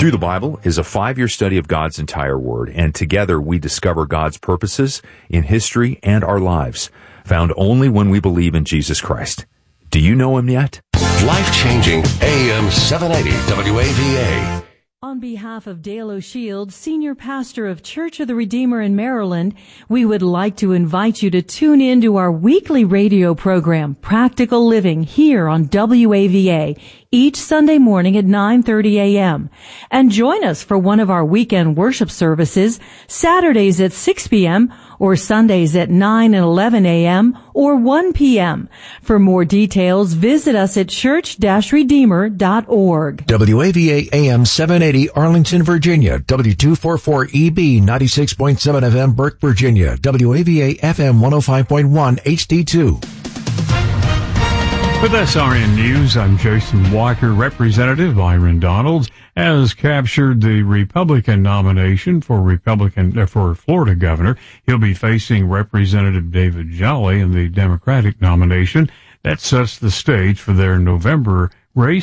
Through the Bible is a 5-year study of God's entire Word, and together we discover God's purposes in history and our lives, found only when we believe in Jesus Christ. Do you know Him yet? Life-changing AM 780 WAVA. On behalf of Dale O'Shield, Senior Pastor of Church of the Redeemer in Maryland, we would like to invite you to tune in to our weekly radio program, Practical Living, here on WAVA, each Sunday morning at 9:30 a.m. And join us for one of our weekend worship services, Saturdays at 6 p.m., or Sundays at 9 and 11 a.m. or 1 p.m. For more details, visit us at church-redeemer.org. WAVA AM 780 Arlington, Virginia. W244EB 96.7 FM Burke, Virginia. WAVA FM 105.1 HD2. With SRN News, I'm Jason Walker. Representative Byron Donalds has captured the Republican nomination for Florida governor. He'll be facing Representative David Jolly in the Democratic nomination. That sets the stage for their November race.